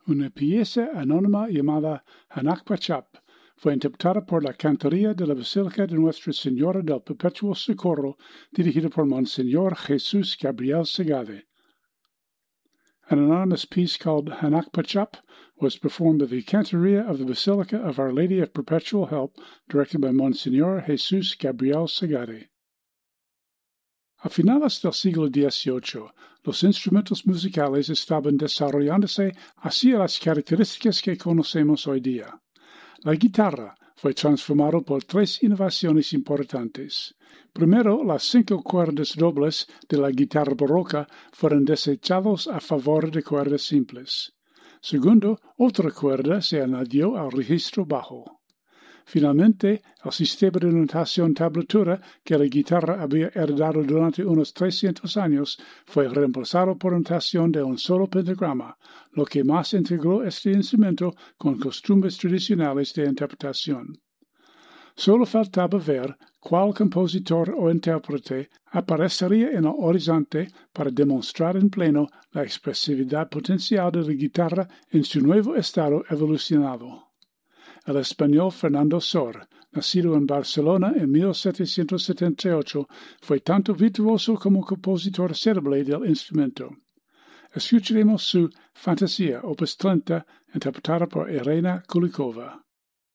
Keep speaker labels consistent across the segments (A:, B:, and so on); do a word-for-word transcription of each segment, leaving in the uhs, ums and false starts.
A: Una pieza anónima llamada Hanakpachap fue interpretada por la Cantoría de la Basílica de Nuestra Señora del Perpetuo Socorro, dirigida por Monseñor Jesus Gabriel Segade. An anonymous piece called Hanakpachap was performed at the Cantoria of the Basilica of Our Lady of Perpetual Help, directed by Monseñor Jesus Gabriel Segade. A finales del siglo dieciocho, los instrumentos musicales estaban desarrollándose hacia las características que conocemos hoy día. La guitarra fue transformada por tres innovaciones importantes. Primero, las cinco cuerdas dobles de la guitarra barroca fueron desechados a favor de cuerdas simples. Segundo, otra cuerda se añadió al registro bajo. Finalmente, el sistema de notación tablatura que la guitarra había heredado durante unos trescientos años fue reemplazado por notación de un solo pentagrama, lo que más integró este instrumento con costumbres tradicionales de interpretación. Solo faltaba ver cuál compositor o intérprete aparecería en el horizonte para demostrar en pleno la expresividad potencial de la guitarra en su nuevo estado evolucionado. El español Fernando Sor, nacido en Barcelona en mil setecientos setenta y ocho, fue tanto virtuoso como compositor célebre del instrumento. Escucharemos su Fantasía, opus treinta, interpretada por Irena Kulikova.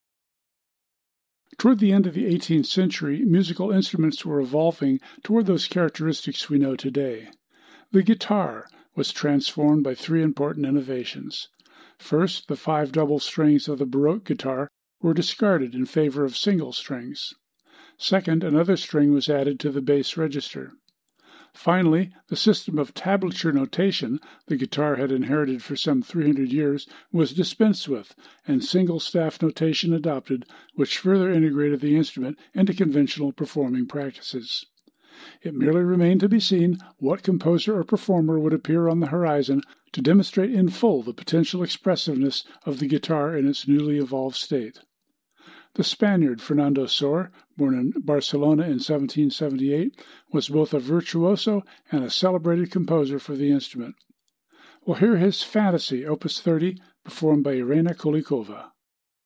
A: Toward the end of the eighteenth century, musical instruments were evolving toward those characteristics we know today. The guitar was transformed by three important innovations. First, the five double strings of the Baroque guitar were discarded in favor of single strings. Second, another string was added to the bass register. Finally, the system of tablature notation the guitar had inherited for some three hundred years was dispensed with, and single staff notation adopted, which further integrated the instrument into conventional performing practices. It merely remained to be seen what composer or performer would appear on the horizon to demonstrate in full the potential expressiveness of the guitar in its newly evolved state. The Spaniard Fernando Sor, born in Barcelona in seventeen seventy-eight, was both a virtuoso and a celebrated composer for the instrument. We'll hear his Fantasy, opus thirty, performed by Irena Kulikova.